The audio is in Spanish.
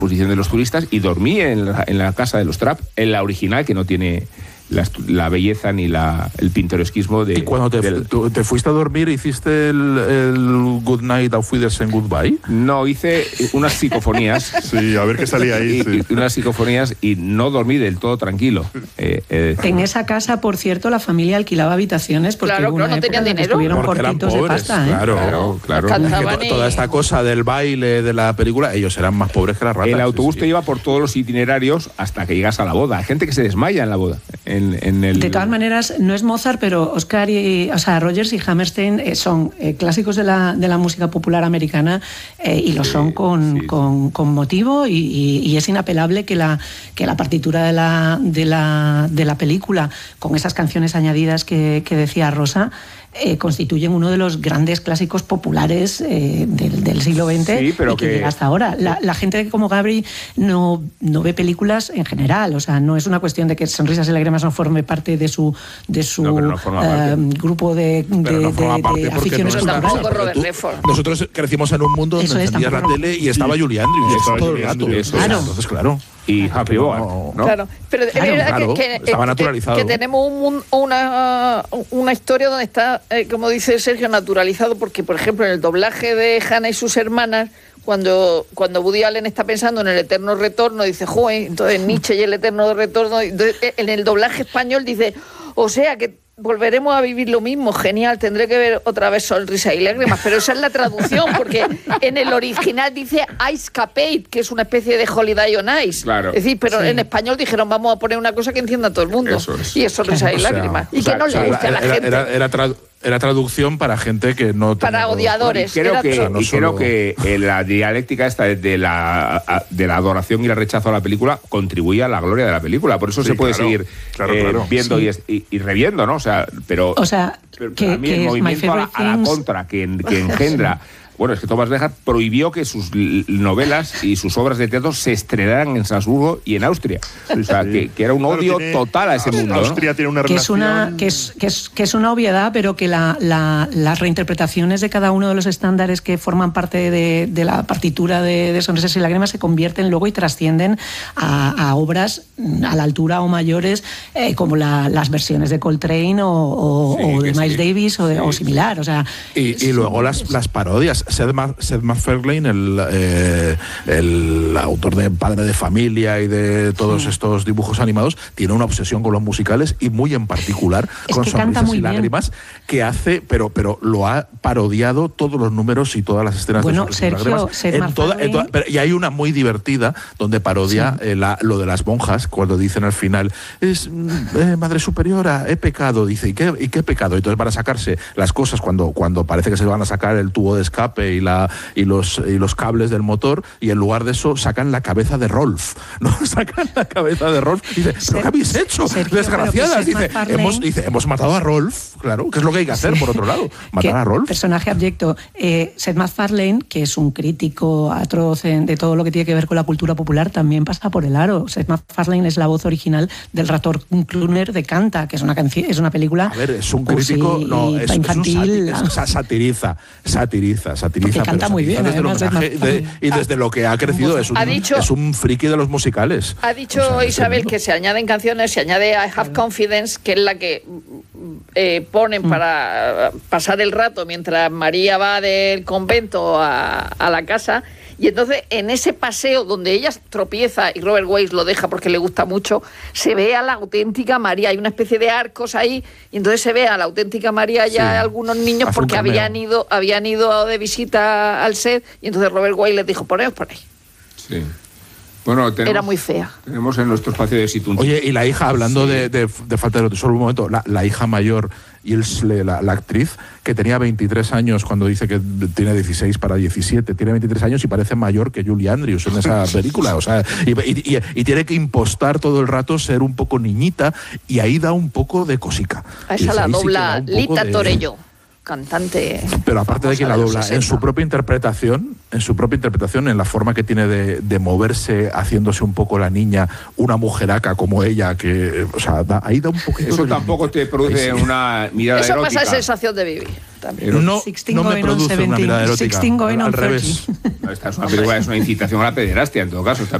posición de los turistas y dormí en la casa de los Trapp, en la original, que no tiene la belleza ni el pintoresquismo de... ¿Y cuando te fuiste a dormir hiciste el Good Night Auf Wiedersehen Goodbye? No, hice unas psicofonías. Sí, a ver qué salía ahí. Y unas psicofonías y no dormí del todo tranquilo. En esa casa, por cierto, la familia alquilaba habitaciones porque claro, no tenían dinero. Estuvieron porque cortitos eran pobres, de pasta. Claro. Toda esta cosa del baile, de la película, ellos eran más pobres que las ratas. El autobús te iba por todos los itinerarios hasta que llegas a la boda. Hay gente que se desmaya en la boda. De todas maneras, no es Mozart, pero Rodgers y Hammerstein son clásicos de la música popular americana y lo son con motivo y es inapelable que la partitura de la película, con esas canciones añadidas que decía Rosa, constituyen uno de los grandes clásicos populares del siglo XX y que llega hasta ahora. La gente como Gabri no ve películas en general, o sea, no es una cuestión de que Sonrisas y Lágrimas no forme parte de su grupo de aficiones culturales. Nosotros crecimos en un mundo donde encendías la tele y estaba Julie Andrews todo el rato. Entonces, claro. Y Happy Bogart, ¿no? Claro, pero es verdad que estaba naturalizado. Que tenemos una historia donde está, como dice Sergio, naturalizado, porque, por ejemplo, en el doblaje de Hannah y sus hermanas, cuando Woody Allen está pensando en el eterno retorno, dice, joder, entonces Nietzsche y el eterno retorno, entonces, en el doblaje español dice, o sea que volveremos a vivir lo mismo, genial, tendré que ver otra vez Sonrisas y Lágrimas, pero esa es la traducción, porque en el original dice Ice Capade, que es una especie de Holiday on Ice. Claro. Es decir, pero en español dijeron, vamos a poner una cosa que entienda a todo el mundo. Y es Sonrisas y Lágrimas. Y que no le guste a la gente. Era traducción para gente que no... Para odiadores. Creo que la dialéctica esta de la adoración y el rechazo a la película contribuye a la gloria de la película. Por eso se puede seguir viendo y reviendo, ¿no? Pero a mí el movimiento a la contra que engendra... Bueno, es que Thomas Bernhard prohibió que sus novelas y sus obras de teatro se estrenaran en Salzburgo y en Austria. O sea, que era un odio total a ese mundo. Austria tiene una relación... que es una obviedad, pero que las reinterpretaciones de cada uno de los estándares que forman parte de la partitura de Sonrisas y Lágrimas se convierten luego y trascienden a obras a la altura o mayores, como las versiones de Coltrane o de Miles Davis o similar. O sea, y luego las parodias. Seth MacFarlane, el autor de Padre de Familia y de todos estos dibujos animados, tiene una obsesión con los musicales y muy en particular con Sonrisas y Lágrimas, que hace, pero lo ha parodiado todos los números y todas las escenas de Sonrisas y Lágrimas. Y hay una muy divertida donde parodia lo de las monjas, cuando dicen al final, Madre Superiora, he pecado, dice, ¿y qué pecado? Entonces van a sacarse las cosas cuando parece que se van a sacar el tubo de escape y los cables del motor, y en lugar de eso sacan la cabeza de Rolf, ¿no? Sacan la cabeza de Rolf y dice, ¿pero qué habéis hecho? Desgraciadas. Dice, hemos matado a Rolf, claro, que es lo que hay que hacer por otro lado, matar a Rolf. Personaje abyecto. Seth MacFarlane, que es un crítico atroz de todo lo que tiene que ver con la cultura popular, también pasa por el aro. Seth MacFarlane es la voz original del Rator Cluner de Canta, que es una película... A ver, es un crítico, infantil. Satiriza. Porque canta muy bien, y desde lo que ha crecido es un friki de los musicales. Ha dicho Isabel que se añaden canciones, se añade I Have Confidence, que es la que ponen para pasar el rato mientras María va del convento a la casa. Y entonces, en ese paseo donde ella tropieza y Robert Wise lo deja porque le gusta mucho, se ve a la auténtica María. Hay una especie de arcos ahí, y entonces se ve a la auténtica María ya algunos niños porque habían ido de visita al set, y entonces Robert Wise les dijo, poneos por ahí. Sí. Bueno, era muy fea. Tenemos en nuestro espacio de Situn. Oye, y la hija, hablando de falta de solo un momento, la hija mayor, Ilse, la actriz, que tenía 23 años cuando dice que tiene 16 para 17, tiene 23 años y parece mayor que Julie Andrews en esa película, o sea, y tiene que impostar todo el rato ser un poco niñita, y ahí da un poco de cosica. A esa la dobla Lita Torello, cantante. Pero aparte de que la dobla, en su propia interpretación, en la forma que tiene de moverse, haciéndose un poco la niña, una mujeraca como ella, que, o sea, ahí da un poquito. Eso tampoco te produce una mirada eso erótica. pasa sensación de vivir. también. No me produce una mirada erótica. Al revés. No, esta es una película, es una incitación a la pederastia, en todo caso.